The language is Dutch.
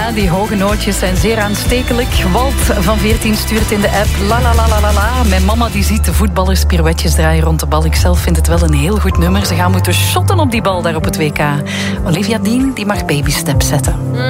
Ja, die hoge nootjes zijn zeer aanstekelijk. Walt van 14 stuurt in de app. La la la la la la. Mijn mama die ziet de voetballers pirouetjes draaien rond de bal. Ik zelf vind het wel een heel goed nummer. Ze gaan moeten shotten op die bal daar op het WK. Olivia Dean die mag baby steps zetten.